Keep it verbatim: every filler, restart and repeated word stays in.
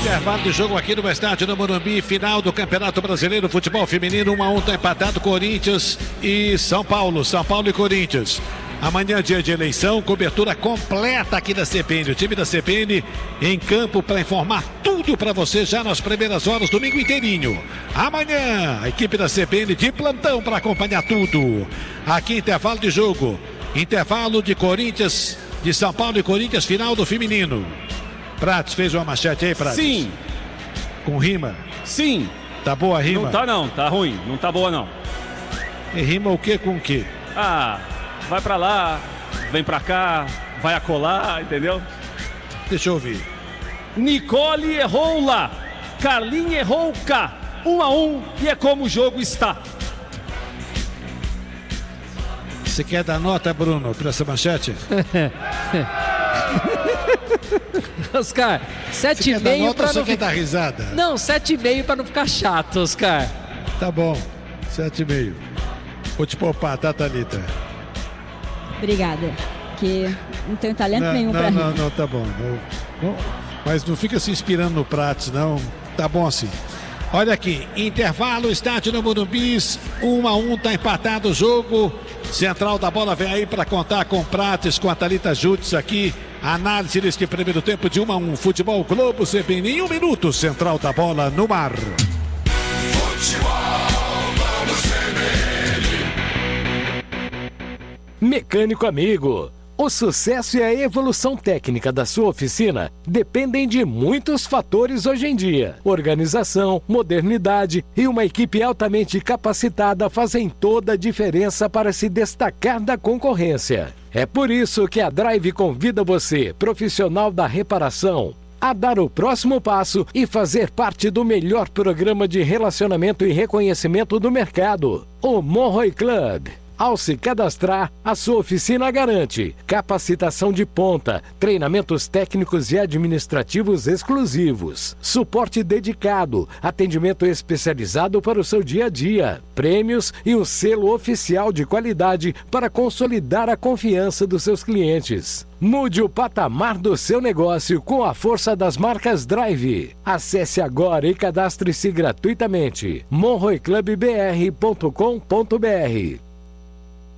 Intervalo de jogo aqui no estádio do Morumbi, final do Campeonato Brasileiro Futebol Feminino, um a um, tá empatado Corinthians e São Paulo, São Paulo e Corinthians. Amanhã, dia de eleição, cobertura completa aqui da C P N. O time da C P N em campo para informar tudo para você já nas primeiras horas, domingo inteirinho. Amanhã, a equipe da C P N de plantão para acompanhar tudo. Aqui, intervalo de jogo. Intervalo de Corinthians, de São Paulo e Corinthians, final do feminino. Prates, fez uma manchete aí, Prates? Sim. Com rima? Sim. Tá boa a rima? Não tá não, tá ruim, não tá boa não. E rima o que com o que? Ah, vai pra lá, vem pra cá, vai acolá, entendeu? Deixa eu ouvir. Nicole errou lá, Carlinha errou cá, um a um e é como o jogo está. Você quer dar nota, Bruno, pra essa manchete? Oscar, sete e meio pra não... não ficar... dar risada? Não, sete e meio pra não ficar chato, Oscar. Tá bom, sete e meio. Vou te poupar, tá, Thalita? Obrigada, que não tenho talento não, nenhum não, pra não, rir. Não, não, tá bom. Não, não, mas não fica se inspirando no Prates, não. Tá bom assim. Olha aqui, intervalo, estádio no Morumbi, um a um, tá empatado o jogo. Central da bola vem aí para contar com Prates, com a Thalita Jutes aqui. Análise deste primeiro tempo de um a um. Futebol Globo C P N em um minuto. Central da bola no mar. Futebol Globo C P N. Mecânico amigo. O sucesso e a evolução técnica da sua oficina dependem de muitos fatores hoje em dia. Organização, modernidade e uma equipe altamente capacitada fazem toda a diferença para se destacar da concorrência. É por isso que a Drive convida você, profissional da reparação, a dar o próximo passo e fazer parte do melhor programa de relacionamento e reconhecimento do mercado, o Monroe Club. Ao se cadastrar, a sua oficina garante capacitação de ponta, treinamentos técnicos e administrativos exclusivos, suporte dedicado, atendimento especializado para o seu dia a dia, prêmios e um selo oficial de qualidade para consolidar a confiança dos seus clientes. Mude o patamar do seu negócio com a força das marcas Drive. Acesse agora e cadastre-se gratuitamente. monroe club b r ponto com ponto b r.